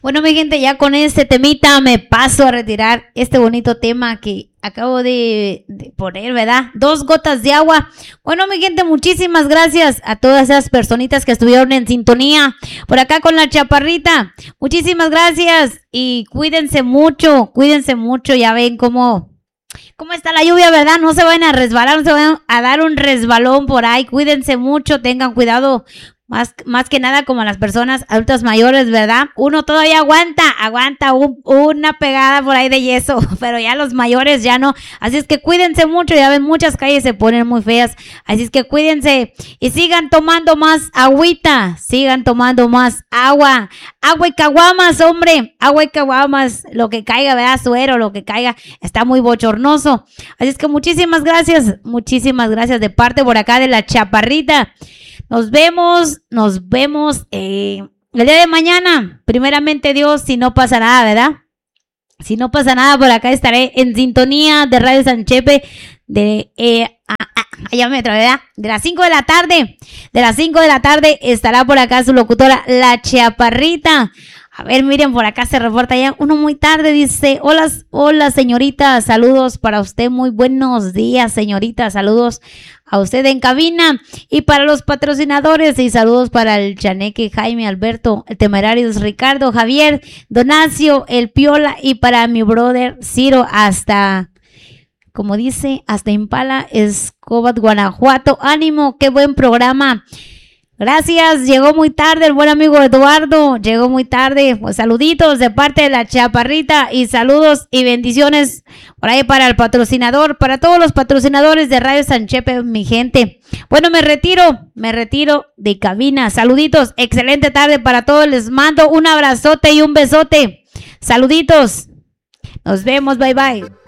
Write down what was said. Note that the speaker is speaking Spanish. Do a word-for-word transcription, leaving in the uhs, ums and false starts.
Bueno, mi gente, ya con este temita me paso a retirar este bonito tema que acabo de, de poner, ¿verdad? Dos gotas de agua. Bueno, mi gente, muchísimas gracias a todas esas personitas que estuvieron en sintonía por acá con la Chaparrita. Muchísimas gracias y cuídense mucho, cuídense mucho. Ya ven cómo, cómo está la lluvia, ¿verdad? No se vayan a resbalar, no se vayan a dar un resbalón por ahí. Cuídense mucho, tengan cuidado. Más, más que nada como las personas adultas mayores, ¿verdad? Uno todavía aguanta, aguanta un, una pegada por ahí de yeso, pero ya los mayores ya no. Así es que cuídense mucho, ya ven, muchas calles se ponen muy feas. Así es que cuídense y sigan tomando más agüita, sigan tomando más agua. Agua y caguamas, hombre, agua y caguamas, lo que caiga, ¿verdad? Suero, lo que caiga, está muy bochornoso. Así es que muchísimas gracias, muchísimas gracias de parte por acá de la Chaparrita. Nos vemos, nos vemos eh, el día de mañana. Primeramente Dios, si no pasa nada, ¿verdad? Si no pasa nada, por acá estaré en sintonía de Radio San Chepe de, eh, ah, ah, allá me trae, ¿verdad? De las cinco de la tarde. De las cinco de la tarde estará por acá su locutora, la Chaparrita. A ver, miren, por acá se reporta ya uno muy tarde, dice, hola, hola señorita, saludos para usted, muy buenos días señorita, saludos a usted en cabina y para los patrocinadores y saludos para el Chaneque, Jaime, Alberto, el Temerarios, Ricardo, Javier, Donacio, el Piola y para mi brother Ciro hasta, como dice, hasta Impala, Escobat, Guanajuato, ánimo, qué buen programa. Gracias, llegó muy tarde el buen amigo Eduardo, llegó muy tarde, pues saluditos de parte de la Chaparrita y saludos y bendiciones por ahí para el patrocinador, para todos los patrocinadores de Radio San Chepe, mi gente. Bueno, me retiro, me retiro de cabina, saluditos, excelente tarde para todos, les mando un abrazote y un besote, saluditos, nos vemos, bye bye.